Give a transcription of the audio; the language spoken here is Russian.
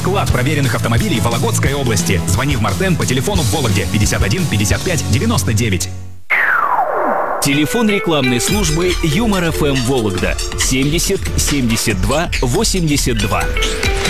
склад проверенных автомобилей в Вологодской области. Звони в Мартен по телефону в Вологде 51 55 99. Телефон рекламной службы Юмор ФМ Вологда 70 72 82.